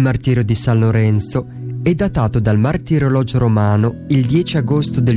martirio di San Lorenzo è datato dal martirologio romano il 10 agosto del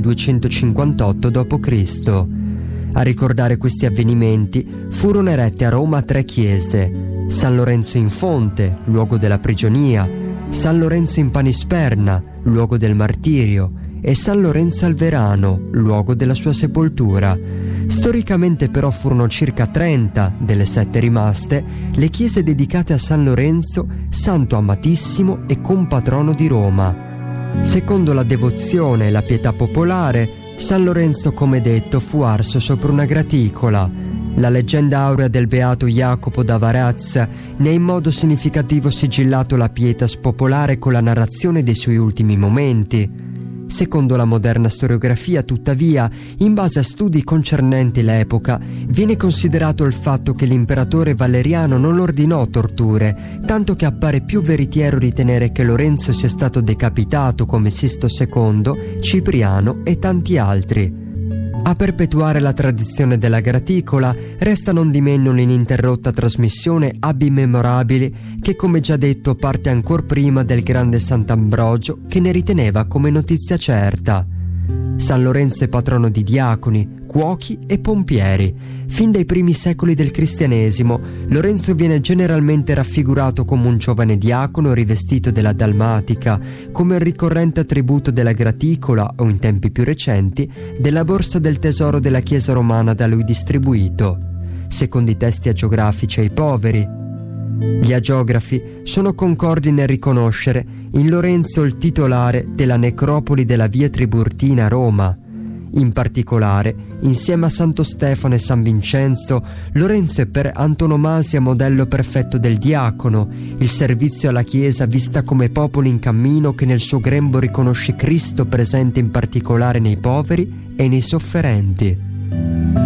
258 d.C. A ricordare questi avvenimenti furono erette a Roma 3 chiese: San Lorenzo in Fonte, luogo della prigionia, San Lorenzo in Panisperna, luogo del martirio, e San Lorenzo al Verano, luogo della sua sepoltura. Storicamente però furono circa 30 delle 7 rimaste le chiese dedicate a San Lorenzo, santo amatissimo e compatrono di Roma. Secondo la devozione e la pietà popolare, San Lorenzo, come detto, fu arso sopra una graticola. La leggenda aurea del beato Jacopo da Varazza ne ha in modo significativo sigillato la pietas popolare con la narrazione dei suoi ultimi momenti. Secondo la moderna storiografia, tuttavia, in base a studi concernenti l'epoca, viene considerato il fatto che l'imperatore Valeriano non ordinò torture, tanto che appare più veritiero ritenere che Lorenzo sia stato decapitato come Sisto II, Cipriano e tanti altri. A perpetuare la tradizione della graticola resta nondimeno l'ininterrotta trasmissione Abbi Memorabili che, come già detto, parte ancor prima del grande Sant'Ambrogio, che ne riteneva come notizia certa. San Lorenzo è patrono di diaconi, cuochi e pompieri. Fin dai primi secoli del cristianesimo, Lorenzo viene generalmente raffigurato come un giovane diacono rivestito della dalmatica, come il ricorrente attributo della graticola o, in tempi più recenti, della borsa del tesoro della Chiesa romana da lui distribuito. Secondo i testi agiografici ai poveri, gli agiografi sono concordi nel riconoscere in Lorenzo il titolare della necropoli della via Tiburtina a Roma. In particolare, insieme a Santo Stefano e San Vincenzo, Lorenzo è per antonomasia modello perfetto del diacono, il servizio alla Chiesa vista come popolo in cammino che nel suo grembo riconosce Cristo presente in particolare nei poveri e nei sofferenti.